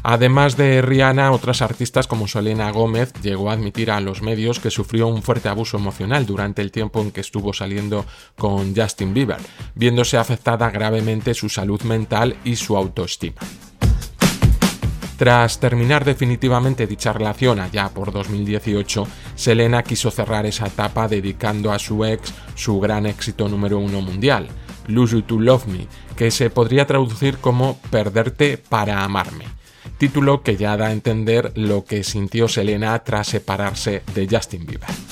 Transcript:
Además de Rihanna, otras artistas como Selena Gómez llegó a admitir a los medios que sufrió un fuerte abuso emocional durante el tiempo en que estuvo saliendo con Justin Bieber, viéndose afectada gravemente su salud mental y su autoestima. Tras terminar definitivamente dicha relación allá por 2018, Selena quiso cerrar esa etapa dedicando a su ex su gran éxito número 1 mundial, Lose You to Love Me, que se podría traducir como Perderte para amarme, título que ya da a entender lo que sintió Selena tras separarse de Justin Bieber.